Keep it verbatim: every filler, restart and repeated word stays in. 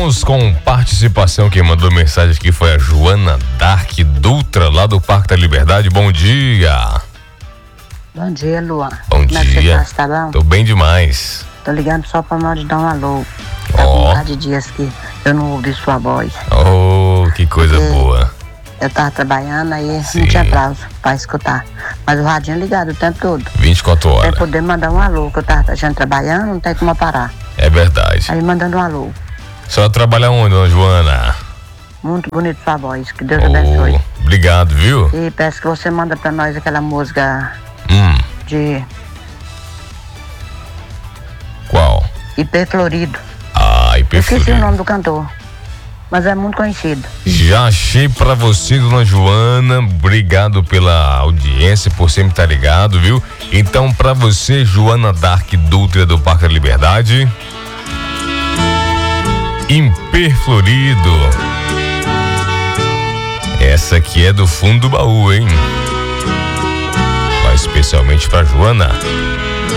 Vamos com participação. Quem mandou mensagem aqui foi a Joana Dark Dutra, lá do Parque da Liberdade. Bom dia. Bom dia, Luan. Bom Como é que dia. você tá? Tá bom? Tô bem demais. Tô ligando só pra nós dar um alô. Tá Ó. com um de dias que eu não ouvi sua voz. Oh, que coisa Porque boa. Eu tava trabalhando, aí Sim. não tinha prazo pra escutar. Mas o radinho é ligado o tempo todo. vinte e quatro Pra horas. poder mandar um alô, que eu tava já trabalhando, não tem como parar. É verdade. Aí mandando um alô. Só trabalha onde, dona Joana? Muito bonito sua voz, que Deus abençoe. Oh, obrigado, viu? E peço que você manda pra nós aquela música Hum, de qual? Hiper Florido. Ah, Eu esqueci o perfeito. nome do cantor, mas é muito conhecido. Já achei pra você, dona Joana. Obrigado pela audiência, por sempre estar ligado, viu? Então, pra você, Joana Dark Dutra do Parque da Liberdade, Hiper Florido. Essa aqui é do fundo do baú, hein? Vai especialmente pra Joana.